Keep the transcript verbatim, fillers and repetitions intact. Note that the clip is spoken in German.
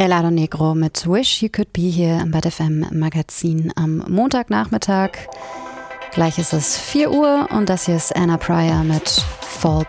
Helado Negro mit Wish You Could Be hier im Bad F M Magazin am Montagnachmittag. Gleich ist es vier Uhr und das hier ist Anna Pryor mit Fall